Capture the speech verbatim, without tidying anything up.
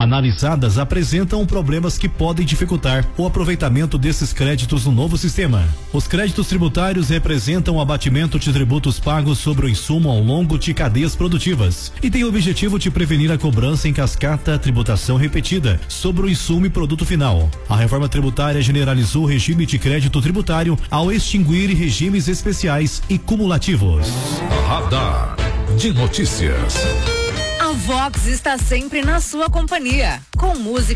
analisadas apresentam problemas que podem dificultar o aproveitamento desses créditos no novo sistema. Os créditos tributários representam o abatimento de tributos pagos sobre o insumo ao longo de cadeias produtivas e tem o objetivo de prevenir a cobrança em cascata, tributação repetida sobre o insumo e produto final. A reforma tributária generalizou o regime de crédito tributário ao extinguir regimes especiais e cumulativos. Radar de notícias. A Vox está sempre na sua companhia, com música